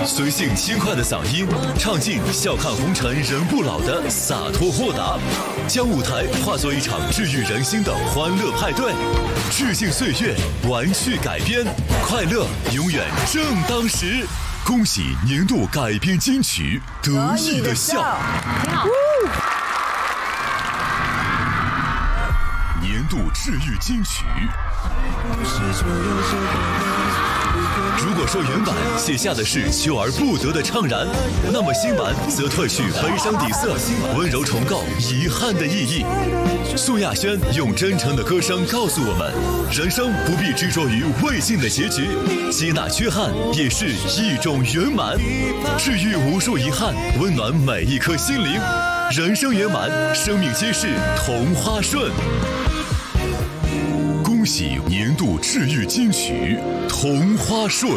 随性轻快的嗓音，唱尽笑看红尘人不老的洒脱豁达，将舞台化作一场治愈人心的欢乐派对。致敬岁月，玩趣改编，快乐永远正当时。恭喜年度改编金曲《得意的笑》。 挺好。 年度治愈金曲。如果说原版写下的是求而不得的怅然，那么新版则褪去悲伤底色，温柔重构遗憾的意义。宋亚轩用真诚的歌声告诉我们，人生不必执着于未尽的结局，接纳缺憾也是一种圆满，治愈无数遗憾，温暖每一颗心灵。人生圆满，生命皆是同花顺。恭喜年度治愈金曲《同花顺》。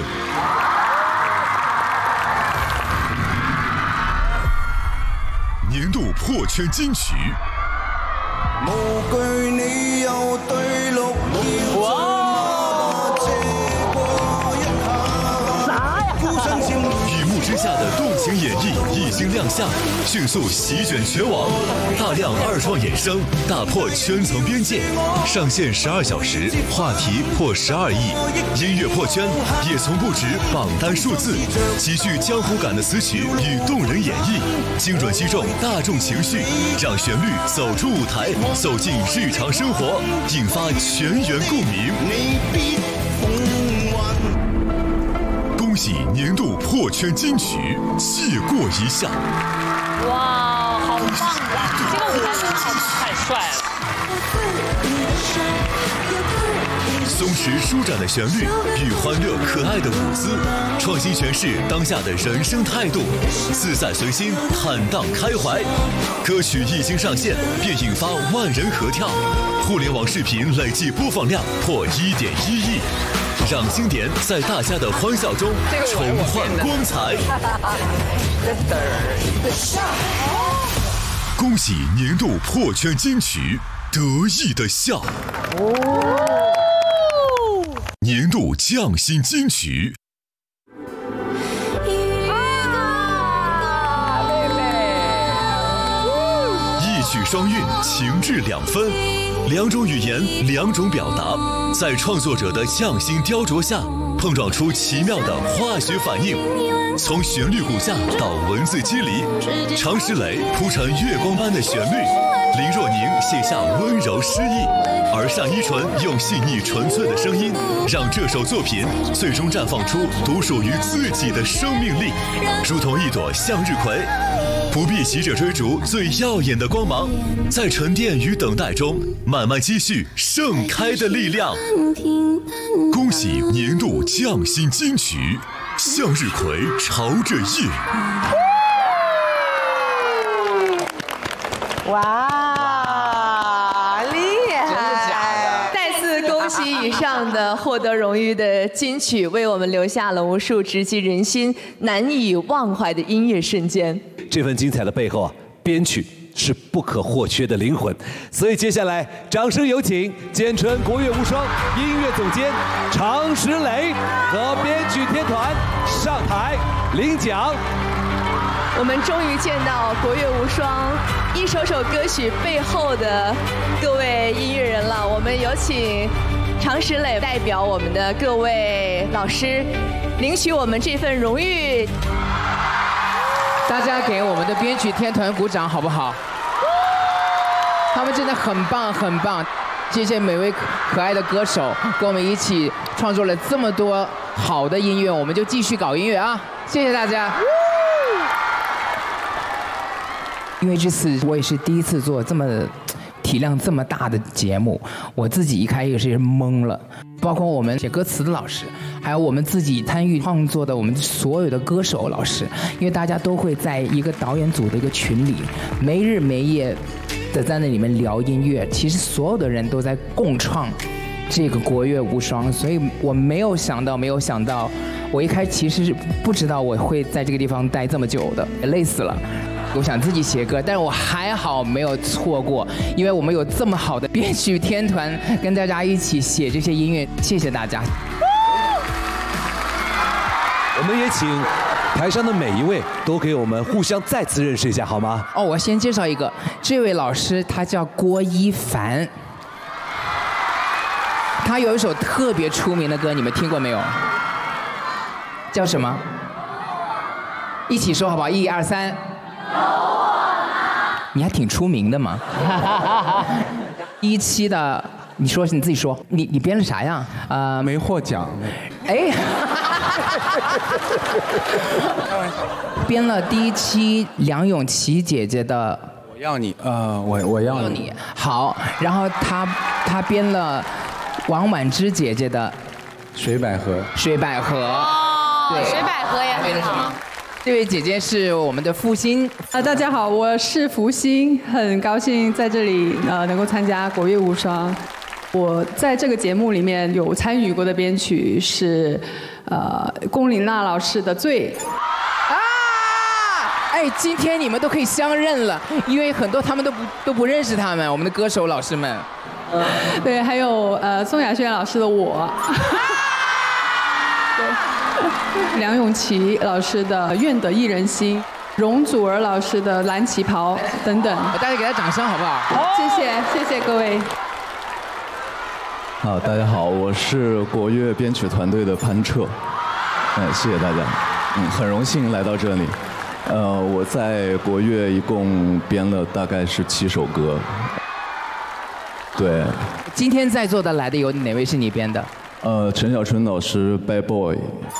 年度破圈金曲。 無懼你又對綠葉雨幕之下的動情演繹一經亮相，迅速席捲全網，大量二創衍生，打破圈層邊界，上線12小時，話題破12億，音樂破圈也從不止榜單數字，極具江湖感的詞曲與動人演繹，精準擊中大眾情緒，讓旋律走出舞台，走進日常生活，引發全員共鳴。恭喜年度破圈金曲《借過一笑》。 哇，好棒啊！这个舞台真的太帅了。 松弛舒展的旋律与欢乐可爱的舞姿，创新诠释当下的人生态度，自在随心，坦荡开怀。歌曲一经上线，便引发万人合跳，互联网视频累计播放量破1.1亿。让经典在大家的欢笑中重焕光彩。恭喜年度破圈金曲《得意的笑》。年度匠心金曲。一曲双韵，情至2分，两种语言，两种表达，在创作者的匠心雕琢下，碰撞出奇妙的化学反应。从旋律骨架到文字肌理，常石磊铺陈月光般的旋律，林若宁写下温柔诗意，而单依纯用细腻纯粹的声音，让这首作品最终绽放出独属于自己的生命力，如同一朵向日葵。不必急着追逐最耀眼的光芒，在沉淀与等待中，慢慢积蓄盛开的力量。恭喜年度匠心金曲《向日葵朝着夜》。 哇，厉害！真的假的？再次恭喜以上的获得荣誉的金曲，为我们留下了无数直击人心、难以忘怀的音乐瞬间。 这份精彩的背后啊，编曲是不可或缺的灵魂。所以接下来，掌声有请建春国乐无双音乐总监常石磊和编曲天团上台领奖。 我们终于见到国乐无双一首首歌曲背后的各位音乐人了。我们有请常石磊代表我们的各位老师，领取我们这份荣誉。 大家给我们的编曲天团鼓掌好不好？他们真的很棒很棒，谢谢每位可爱的歌手跟我们一起创作了这么多好的音乐，我们就继续搞音乐啊！谢谢大家。因为这次我也是第一次做这么体量这么大的节目，我自己一开始是懵了，包括我们写歌词的老师，还有我们自己参与创作的我们所有的歌手老师，因为大家都会在一个导演组的一个群里，没日没夜的在那里面聊音乐，其实所有的人都在共创这个国乐无双，所以我没有想到，我一开始其实是不知道我会在这个地方待这么久的，累死了。我想自己写歌，但是我还好没有错过，因为我们有这么好的编曲天团跟大家一起写这些音乐，谢谢大家。 我们也请台上的每一位都给我们互相再次认识一下，好吗？ 哦，我先介绍一个，这位老师他叫郭一凡，他有一首特别出名的歌，你们听过没有？叫什么？一起说好不好？1、2、3。你还挺出名的嘛。17的，你说你自己说，你编了啥呀？ 没获奖。 哎。编了第一期梁咏琪姐姐的我要你，我要你。 好，然后他编了王婉之姐姐的水百合。 水百合。对， 水百合也很好。 这位姐姐是我们的付欣。 大家好，我是付欣，很高兴在这里能够参加国乐无双。我在这个节目里面有参与过的编曲是龚琳娜老师的《醉》。 哎，今天你们都可以相认了，因为很多他们都不认识他们，我们的歌手老师们。 对，还有宋亚轩老师的《我》。对，梁咏琪老师的《愿得一人心》，容祖儿老师的《蓝旗袍》等等。 大家给他掌声好不好？ 谢谢各位。 好，大家好，我是国乐编曲团队的潘彻。谢谢大家。很荣幸来到这里。我在国乐一共编了大概是7首歌。对。 今天在座的来的有哪位是你编的？ 陈小春老师《Bad Boy》。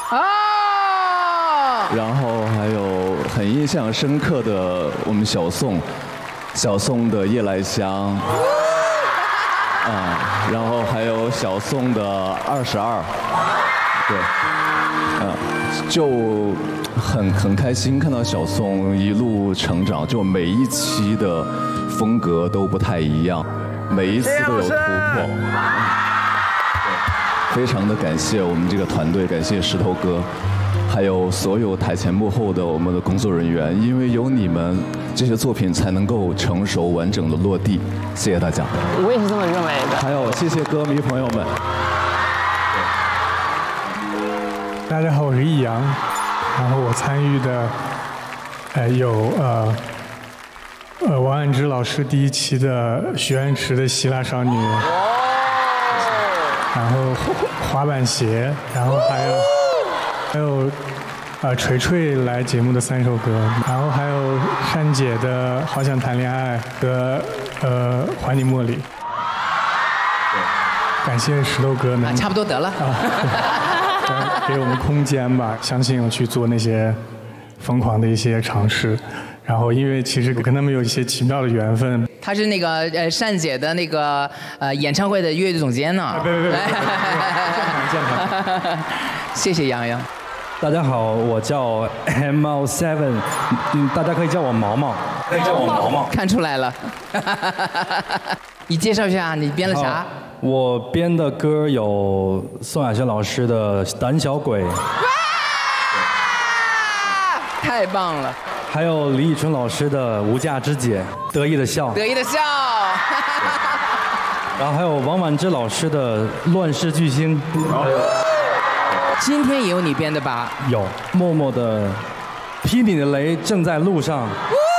然后还有很印象深刻的我们小宋的《夜来香》。然后还有小宋的22，对，就很开心看到小宋一路成长，就每一期的风格都不太一样，每一次都有突破。非常的感谢我们这个团队，感谢石头哥，还有所有台前幕后的我们的工作人员，因为有你们，这些作品才能够成熟完整的落地。谢谢大家。 我也是这么认为的。 还有谢谢歌迷朋友们。 大家好，我是易阳，然后我参与的有王婉之老师第1期的许愿池的希腊少女，然后滑板鞋，然后还有锤锤来节目的3首歌，然后还有珊姐的好想谈恋爱和还你茉莉。感谢石头哥能差不多得了。 给我们空间吧，相信我去做那些疯狂的一些尝试。然后因为其实跟他们有一些奇妙的缘分。 他是那个单姐的那个演唱会的乐队总监呢。 别，健谈。谢谢洋洋。 大家好，我叫 MO7，大家可以叫我毛毛。 看出来了。你介绍一下，你编了啥？ 我编的歌有宋亚轩老师的《胆小鬼》。 太棒了。 还有李宇春老师的《无价之姐》，得意的笑。然后还有王婉之老师的《乱世巨星》。 今天也有你编的吧？ 有，默默的劈你的雷正在路上。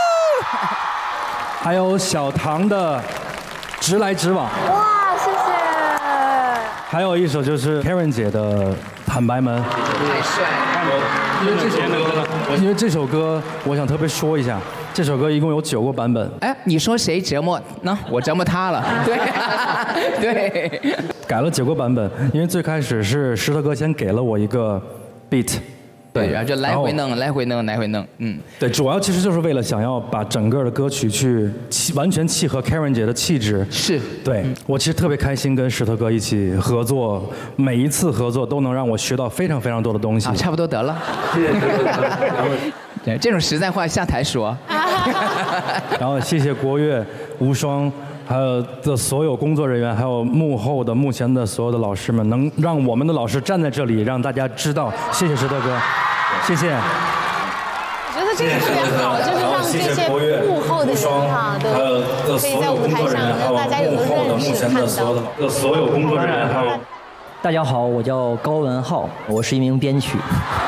还有小唐的《直来直往》。 哇，谢谢。 还有一首就是 Karen 姐的《坦白门》。 太帅了。 因为这首歌，我想特别说一下，这首歌一共有9个版本。 哎，你说谁折磨？我折磨他了。对。 改了9个版本，因为最开始是石头哥先给了我一个 beat。 对，然后就来回弄。 对，主要其实就是为了想要把整个的歌曲去完全契合 Karen 姐的气质。 是。 对，我其实特别开心跟石头哥一起合作，每一次合作都能让我学到非常非常多的东西。 差不多得了。谢谢。对，这种实在话下台说。 然后谢谢国乐无双。还有的所有工作人员，还有幕后的、目前的所有的老师们，能让我们的老师站在这里，让大家知道，谢谢石头哥，谢谢。 我觉得这个特别好，就是让这些幕后的人哈，都可以在舞台上让大家有个认识、看到。 所有工作人员，还有。 大家好，我叫高文浩，我是一名编曲。